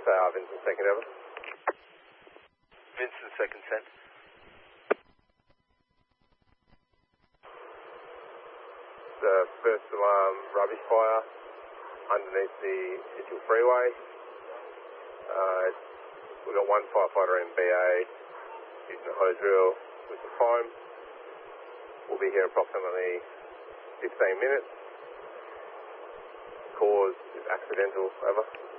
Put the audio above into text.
Vincent, second over. Vincent, second sent. The first alarm, rubbish fire underneath the Mitchell Freeway. We've got one firefighter in BA using a hose reel with the foam. We'll be here approximately 15 minutes. Cause is accidental, over.